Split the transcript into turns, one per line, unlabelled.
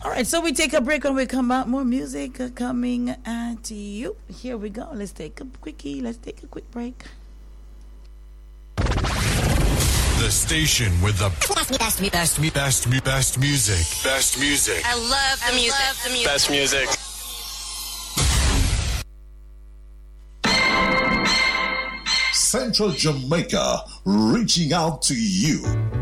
All right, so we take a break. When we come out, more music coming at you. Here we go. Let's take a quickie. Let's take a quick break.
The station with the best music. Best music.
I love the music.
Best music.
Central Jamaica, reaching out to you.